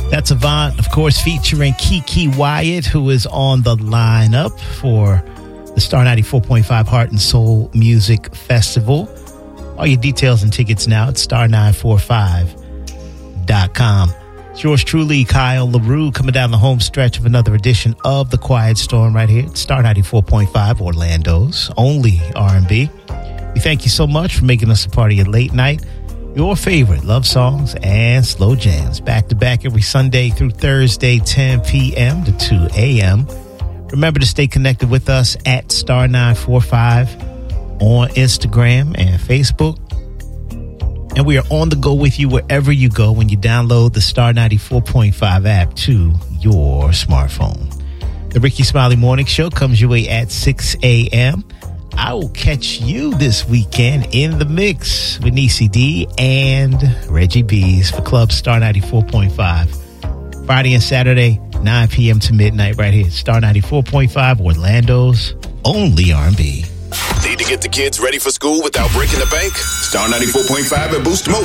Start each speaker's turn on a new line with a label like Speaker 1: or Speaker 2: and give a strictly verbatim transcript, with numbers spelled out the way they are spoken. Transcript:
Speaker 1: That's Avant, of course, featuring Kiki Wyatt, who is on the lineup for the Star ninety-four point five Heart and Soul Music Festival. All your details and tickets now at star nine four five dot com. It's yours truly, Kyle LaRue, coming down the home stretch of another edition of The Quiet Storm right here at Star ninety-four point five, Orlando's only R and B. We thank you so much for making us a part of your late night. Your favorite love songs and slow jams, back to back every Sunday through Thursday, ten p.m. to two a.m. Remember to stay connected with us at Star nine four five on Instagram and Facebook. And we are on the go with you wherever you go when you download the Star ninety-four point five app to your smartphone. The Ricky Smiley Morning Show comes your way at six a.m. I will catch you this weekend in the mix with Niecy D and Reggie B's for Club Star ninety-four point five. Friday and Saturday, nine p.m. to midnight right here at Star ninety-four point five, Orlando's only R and B.
Speaker 2: Need to get the kids ready for school without breaking the bank? Star ninety-four point five and Boost Mobile